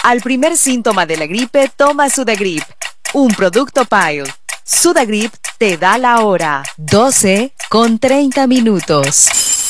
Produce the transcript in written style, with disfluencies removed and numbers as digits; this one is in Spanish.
Al primer síntoma de la gripe, toma Sudagrip, un producto Pile. Sudagrip te da la hora. 12:30.